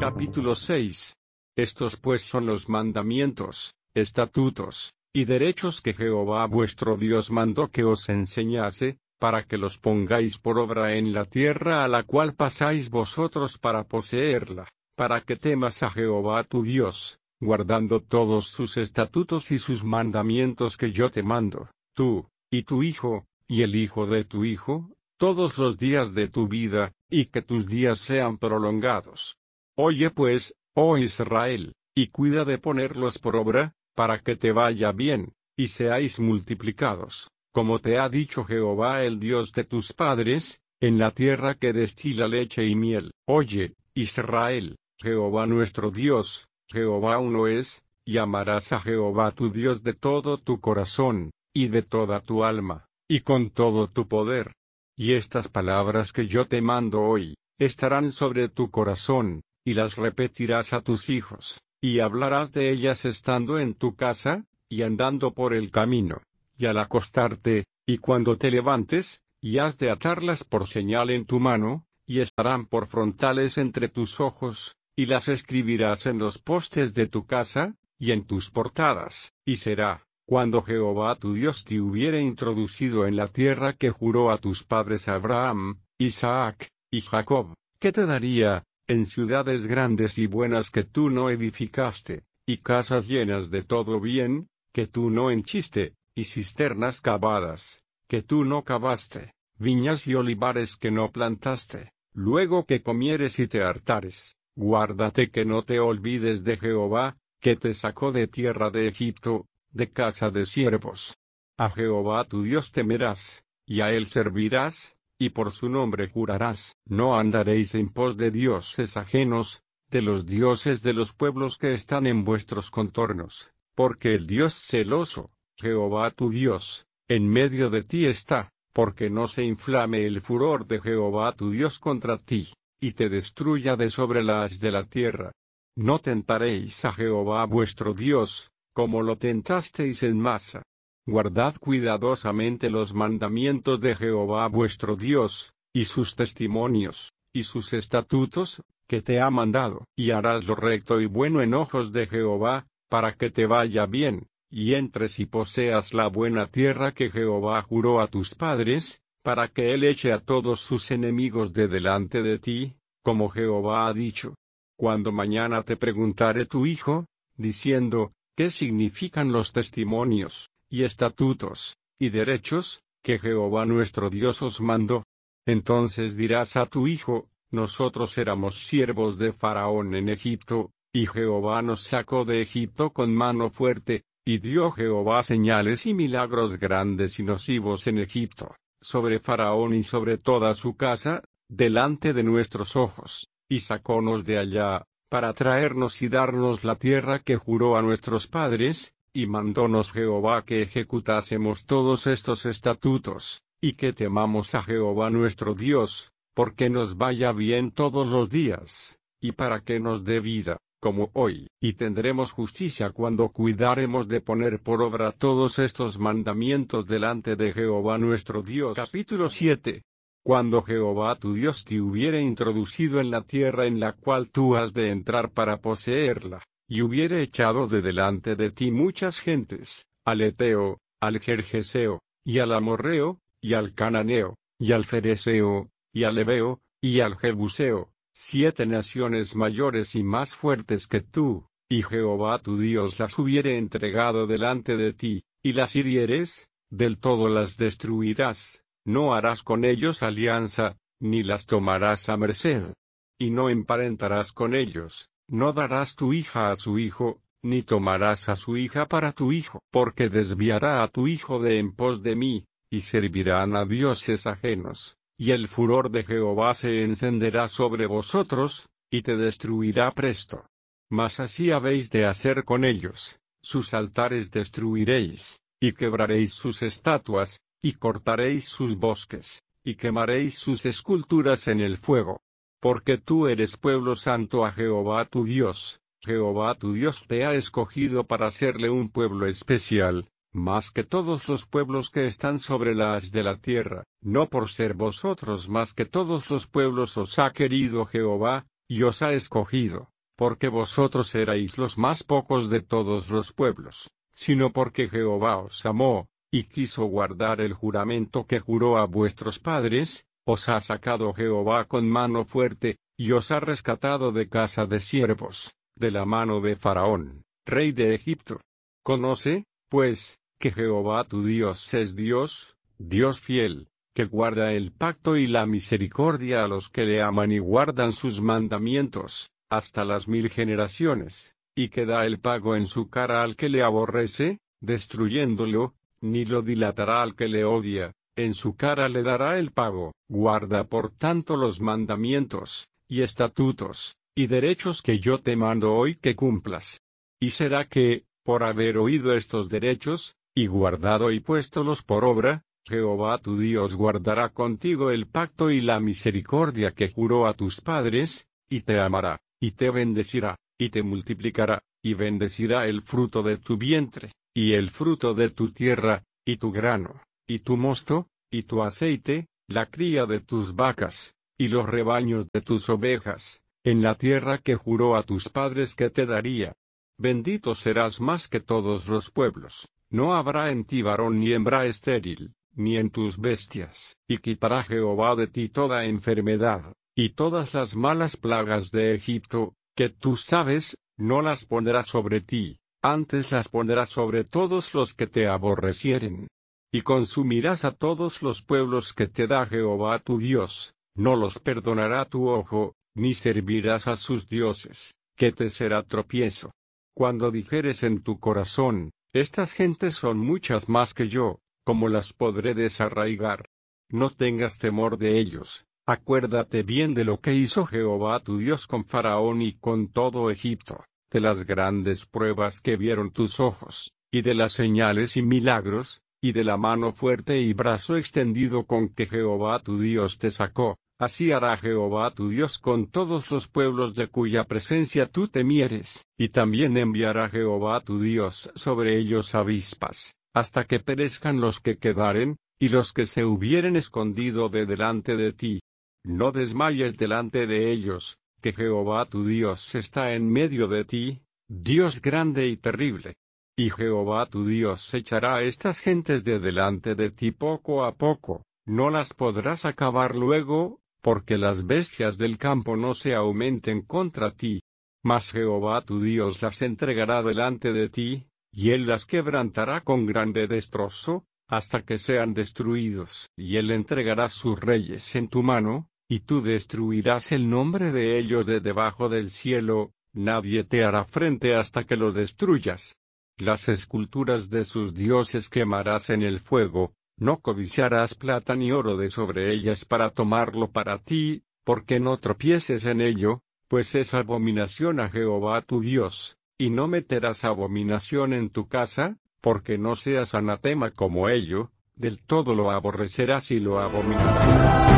Capítulo 6. Estos pues son los mandamientos, estatutos, y derechos que Jehová vuestro Dios mandó que os enseñase, para que los pongáis por obra en la tierra a la cual pasáis vosotros para poseerla, para que temas a Jehová tu Dios, guardando todos sus estatutos y sus mandamientos que yo te mando, tú, y tu hijo, y el hijo de tu hijo, todos los días de tu vida, y que tus días sean prolongados. Oye pues, oh Israel, y cuida de ponerlos por obra, para que te vaya bien, y seáis multiplicados, como te ha dicho Jehová el Dios de tus padres, en la tierra que destila leche y miel. Oye, Israel, Jehová nuestro Dios, Jehová uno es, y amarás a Jehová tu Dios de todo tu corazón, y de toda tu alma, y con todo tu poder. Y estas palabras que yo te mando hoy, estarán sobre tu corazón, y las repetirás a tus hijos, y hablarás de ellas estando en tu casa, y andando por el camino, y al acostarte, y cuando te levantes, y has de atarlas por señal en tu mano, y estarán por frontales entre tus ojos, y las escribirás en los postes de tu casa, y en tus portadas, y será, cuando Jehová tu Dios te hubiere introducido en la tierra que juró a tus padres Abraham, Isaac, y Jacob, que te daría, en ciudades grandes y buenas que tú no edificaste, y casas llenas de todo bien, que tú no henchiste, y cisternas cavadas, que tú no cavaste, viñas y olivares que no plantaste. Luego que comieres y te hartares, guárdate que no te olvides de Jehová, que te sacó de tierra de Egipto, de casa de siervos. A Jehová tu Dios temerás, y a él servirás, y por su nombre jurarás. No andaréis en pos de dioses ajenos, de los dioses de los pueblos que están en vuestros contornos, porque el Dios celoso, Jehová tu Dios, en medio de ti está, porque no se inflame el furor de Jehová tu Dios contra ti, y te destruya de sobre la haz de la tierra. No tentaréis a Jehová vuestro Dios, como lo tentasteis en Masa. Guardad cuidadosamente los mandamientos de Jehová vuestro Dios, y sus testimonios, y sus estatutos, que te ha mandado. Y harás lo recto y bueno en ojos de Jehová, para que te vaya bien, y entres y poseas la buena tierra que Jehová juró a tus padres, para que él eche a todos sus enemigos de delante de ti, como Jehová ha dicho. Cuando mañana te preguntare tu hijo, diciendo, ¿qué significan los testimonios, y estatutos, y derechos, que Jehová nuestro Dios os mandó? Entonces dirás a tu hijo, nosotros éramos siervos de Faraón en Egipto, y Jehová nos sacó de Egipto con mano fuerte, y dio Jehová señales y milagros grandes y nocivos en Egipto, sobre Faraón y sobre toda su casa, delante de nuestros ojos, y sacónos de allá, para traernos y darnos la tierra que juró a nuestros padres, y mandónos Jehová que ejecutásemos todos estos estatutos, y que temamos a Jehová nuestro Dios, porque nos vaya bien todos los días, y para que nos dé vida, como hoy, y tendremos justicia cuando cuidaremos de poner por obra todos estos mandamientos delante de Jehová nuestro Dios. Capítulo 7. Cuando Jehová tu Dios te hubiere introducido en la tierra en la cual tú has de entrar para poseerla, y hubiere echado de delante de ti muchas gentes, al Eteo, al Gergeseo, y al Amorreo, y al Cananeo, y al Fereseo, y al Heveo, y al Jebuseo, 7 naciones mayores y más fuertes que tú, y Jehová tu Dios las hubiere entregado delante de ti, y las hirieres, del todo las destruirás. No harás con ellos alianza, ni las tomarás a merced. Y no emparentarás con ellos, no darás tu hija a su hijo, ni tomarás a su hija para tu hijo, porque desviará a tu hijo de en pos de mí, y servirán a dioses ajenos, y el furor de Jehová se encenderá sobre vosotros, y te destruirá presto. Mas así habéis de hacer con ellos, sus altares destruiréis, y quebraréis sus estatuas, y cortaréis sus bosques, y quemaréis sus esculturas en el fuego. Porque tú eres pueblo santo a Jehová tu Dios, Jehová tu Dios te ha escogido para serle un pueblo especial, más que todos los pueblos que están sobre la haz de la tierra. No por ser vosotros más que todos los pueblos os ha querido Jehová, y os ha escogido, porque vosotros erais los más pocos de todos los pueblos, sino porque Jehová os amó, y quiso guardar el juramento que juró a vuestros padres. Os ha sacado Jehová con mano fuerte, y os ha rescatado de casa de siervos, de la mano de Faraón, rey de Egipto. Conoce, pues, que Jehová tu Dios es Dios, Dios fiel, que guarda el pacto y la misericordia a los que le aman y guardan sus mandamientos, hasta las 1000 generaciones, y que da el pago en su cara al que le aborrece, destruyéndolo, ni lo dilatará al que le odia. En su cara le dará el pago. Guarda por tanto los mandamientos, y estatutos, y derechos que yo te mando hoy que cumplas. Y será que, por haber oído estos derechos, y guardado y puéstolos por obra, Jehová tu Dios guardará contigo el pacto y la misericordia que juró a tus padres, y te amará, y te bendecirá, y te multiplicará, y bendecirá el fruto de tu vientre, y el fruto de tu tierra, y tu grano, y tu mosto, y tu aceite, la cría de tus vacas, y los rebaños de tus ovejas, en la tierra que juró a tus padres que te daría. Bendito serás más que todos los pueblos, no habrá en ti varón ni hembra estéril, ni en tus bestias, y quitará Jehová de ti toda enfermedad, y todas las malas plagas de Egipto, que tú sabes, no las pondrá sobre ti, antes las pondrá sobre todos los que te aborrecieren. Y consumirás a todos los pueblos que te da Jehová tu Dios, no los perdonará tu ojo, ni servirás a sus dioses, que te será tropiezo. Cuando dijeres en tu corazón, estas gentes son muchas más que yo, ¿cómo las podré desarraigar? No tengas temor de ellos, acuérdate bien de lo que hizo Jehová tu Dios con Faraón y con todo Egipto, de las grandes pruebas que vieron tus ojos, y de las señales y milagros, y de la mano fuerte y brazo extendido con que Jehová tu Dios te sacó. Así hará Jehová tu Dios con todos los pueblos de cuya presencia tú temieres, y también enviará Jehová tu Dios sobre ellos avispas, hasta que perezcan los que quedaren, y los que se hubieren escondido de delante de ti. No desmayes delante de ellos, que Jehová tu Dios está en medio de ti, Dios grande y terrible. Y Jehová tu Dios echará a estas gentes de delante de ti poco a poco, no las podrás acabar luego, porque las bestias del campo no se aumenten contra ti. Mas Jehová tu Dios las entregará delante de ti, y él las quebrantará con grande destrozo, hasta que sean destruidos. Y él entregará sus reyes en tu mano, y tú destruirás el nombre de ellos de debajo del cielo, nadie te hará frente hasta que lo destruyas. Las esculturas de sus dioses quemarás en el fuego, no codiciarás plata ni oro de sobre ellas para tomarlo para ti, porque no tropieces en ello, pues es abominación a Jehová tu Dios, y no meterás abominación en tu casa, porque no seas anatema como ello, del todo lo aborrecerás y lo abominarás.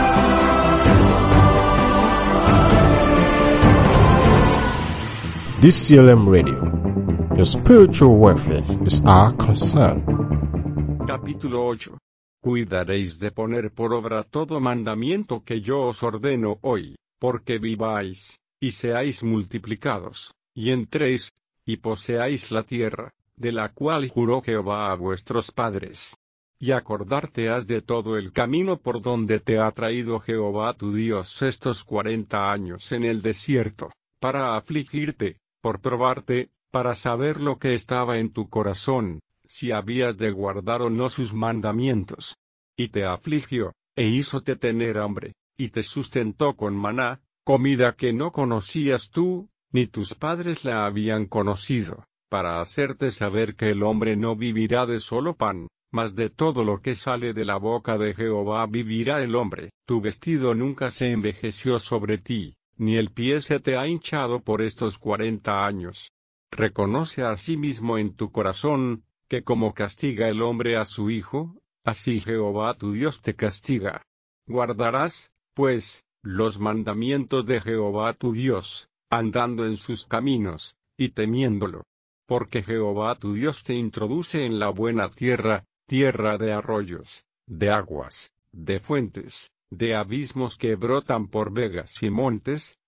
DCLM Radio. Your spiritual welfare is our concern. Capítulo 8. Cuidaréis de poner por obra todo mandamiento que yo os ordeno hoy, porque viváis, y seáis multiplicados, y entréis, y poseáis la tierra, de la cual juró Jehová a vuestros padres. Y acordarte has de todo el camino por donde te ha traído Jehová tu Dios estos 40 años en el desierto, para afligirte, por probarte, para saber lo que estaba en tu corazón, si habías de guardar o no sus mandamientos. Y te afligió, e hízote tener hambre, y te sustentó con maná, comida que no conocías tú, ni tus padres la habían conocido, para hacerte saber que el hombre no vivirá de solo pan, mas de todo lo que sale de la boca de Jehová vivirá el hombre. Tu vestido nunca se envejeció sobre ti, ni el pie se te ha hinchado por estos 40 años. Reconoce asimismo en tu corazón, que como castiga el hombre a su hijo, así Jehová tu Dios te castiga. Guardarás, pues, los mandamientos de Jehová tu Dios, andando en sus caminos, y temiéndolo. Porque Jehová tu Dios te introduce en la buena tierra, tierra de arroyos, de aguas, de fuentes, de abismos que brotan por vegas y montes,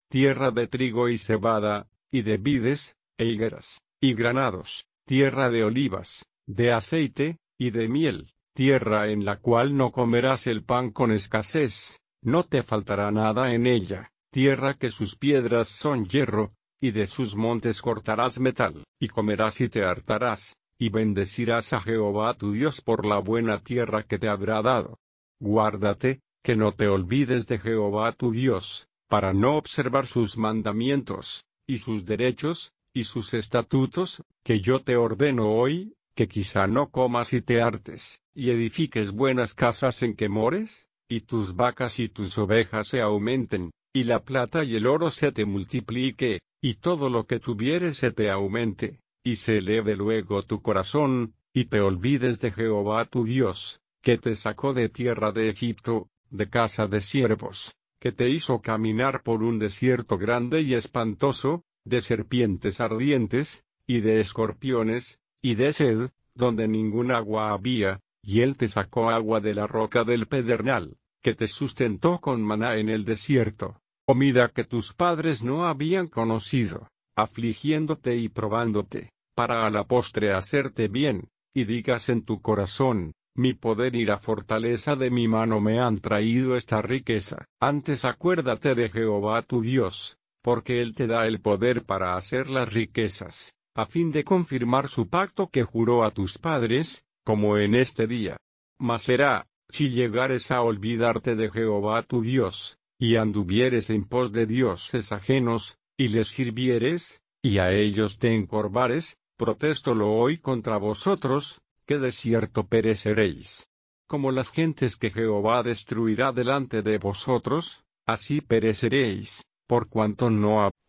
tierra de trigo y cebada, y de vides, e higueras, y granados, tierra de olivas, de aceite, y de miel, tierra en la cual no comerás el pan con escasez, no te faltará nada en ella, tierra que sus piedras son hierro, y de sus montes cortarás metal, y comerás y te hartarás, y bendecirás a Jehová tu Dios por la buena tierra que te habrá dado. Guárdate, que no te olvides de Jehová tu Dios, para no observar sus mandamientos, y sus derechos, y sus estatutos, que yo te ordeno hoy, que quizá no comas y te hartes, y edifiques buenas casas en que mores, y tus vacas y tus ovejas se aumenten, y la plata y el oro se te multiplique, y todo lo que tuvieres se te aumente, y se eleve luego tu corazón, y te olvides de Jehová tu Dios, que te sacó de tierra de Egipto, de casa de siervos, que te hizo caminar por un desierto grande y espantoso, de serpientes ardientes, y de escorpiones, y de sed, donde ningún agua había, y él te sacó agua de la roca del pedernal, que te sustentó con maná en el desierto, comida que tus padres no habían conocido, afligiéndote y probándote, para a la postre hacerte bien, y digas en tu corazón, mi poder y la fortaleza de mi mano me han traído esta riqueza. Antes acuérdate de Jehová tu Dios, porque Él te da el poder para hacer las riquezas, a fin de confirmar su pacto que juró a tus padres, como en este día. Mas será, si llegares a olvidarte de Jehová tu Dios, y anduvieres en pos de dioses ajenos, y les sirvieres, y a ellos te encorvares, protéstolo hoy contra vosotros, que de cierto pereceréis. Como las gentes que Jehová destruirá delante de vosotros, así pereceréis, por cuanto no ha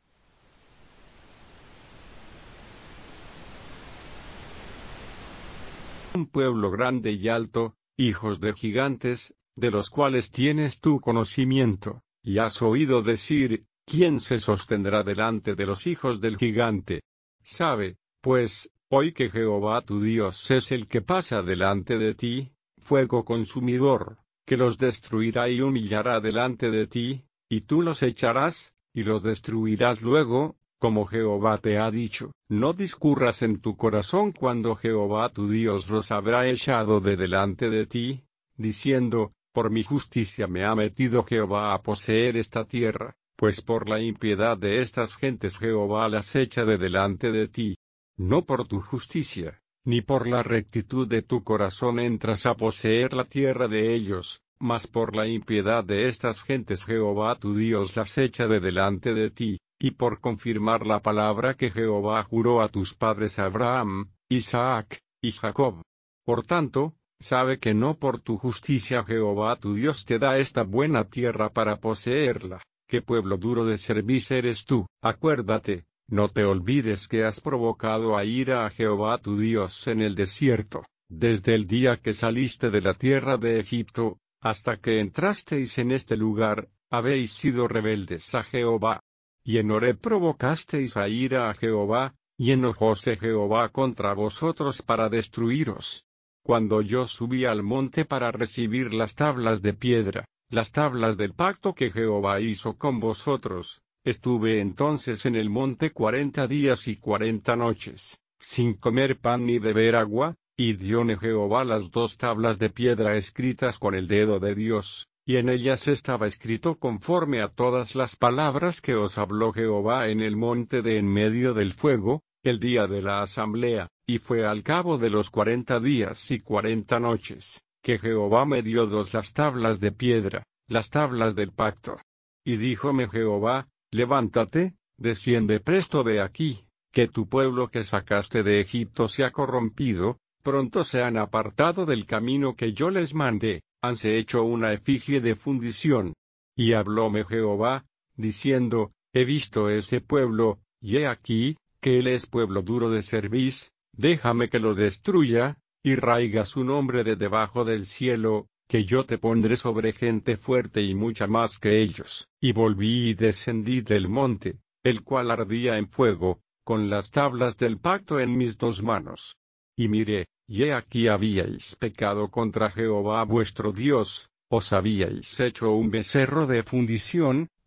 un pueblo grande y alto, hijos de gigantes, de los cuales tienes tu conocimiento, y has oído decir, ¿quién se sostendrá delante de los hijos del gigante? Sabe, pues, hoy que Jehová tu Dios es el que pasa delante de ti, fuego consumidor, que los destruirá y humillará delante de ti, y tú los echarás, y los destruirás luego, como Jehová te ha dicho. No discurras en tu corazón cuando Jehová tu Dios los habrá echado de delante de ti, diciendo, por mi justicia me ha metido Jehová a poseer esta tierra, pues por la impiedad de estas gentes Jehová las echa de delante de ti. No por tu justicia, ni por la rectitud de tu corazón entras a poseer la tierra de ellos, mas por la impiedad de estas gentes Jehová tu Dios las echa de delante de ti, y por confirmar la palabra que Jehová juró a tus padres Abraham, Isaac, y Jacob. Por tanto, sabe que no por tu justicia Jehová tu Dios te da esta buena tierra para poseerla. ¿Qué pueblo duro de cerviz eres tú? Acuérdate, no te olvides que has provocado a ira a Jehová tu Dios en el desierto, desde el día que saliste de la tierra de Egipto, hasta que entrasteis en este lugar, habéis sido rebeldes a Jehová. Y en Horeb provocasteis a ira a Jehová, y enojóse Jehová contra vosotros para destruiros. Cuando yo subí al monte para recibir las tablas de piedra, las tablas del pacto que Jehová hizo con vosotros, estuve entonces en el monte 40 días y 40 noches, sin comer pan ni beber agua, y dióme Jehová las 2 tablas de piedra escritas con el dedo de Dios, y en ellas estaba escrito conforme a todas las palabras que os habló Jehová en el monte de en medio del fuego, el día de la asamblea, y fue al cabo de los 40 días y 40 noches, que Jehová me dio 2 las tablas de piedra, las tablas del pacto. Y díjome Jehová, levántate, desciende presto de aquí, que tu pueblo que sacaste de Egipto se ha corrompido, pronto se han apartado del camino que yo les mandé, hanse hecho una efigie de fundición. Y hablóme Jehová, diciendo, he visto ese pueblo, y he aquí, que él es pueblo duro de cerviz, déjame que lo destruya, y raiga su nombre de debajo del cielo, que yo te pondré sobre gente fuerte y mucha más que ellos. Y volví y descendí del monte, el cual ardía en fuego, con las tablas del pacto en mis 2 manos. Y miré, y he aquí habíais pecado contra Jehová vuestro Dios, os habíais hecho un becerro de fundición,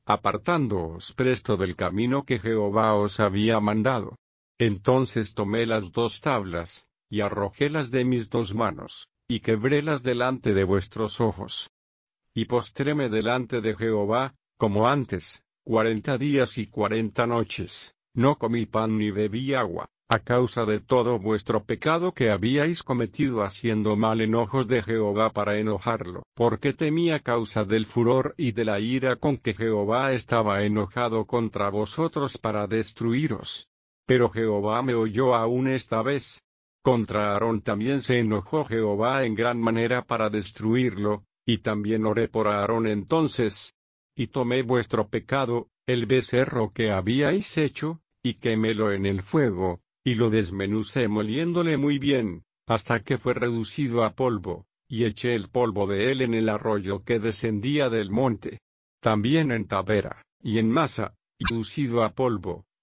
apartándoos presto del camino que Jehová os había mandado. Entonces tomé las 2 tablas, y arrojélas de mis 2 manos, y quebrélas delante de vuestros ojos. Y postréme delante de Jehová, como antes, 40 días y 40 noches, no comí pan ni bebí agua, a causa de todo vuestro pecado que habíais cometido haciendo mal en ojos de Jehová para enojarlo, porque temía causa del furor y de la ira con que Jehová estaba enojado contra vosotros para destruiros. Pero Jehová me oyó aún esta vez. Contra Aarón también se enojó Jehová en gran manera para destruirlo, y también oré por Aarón entonces. Y tomé vuestro pecado, el becerro que habíais hecho, y quemélo en el fuego, y lo desmenucé moliéndole muy bien, hasta que fue reducido a polvo, y eché el polvo de él en el arroyo que descendía del monte. También en Tabera, y en Masa, y reducido a polvo,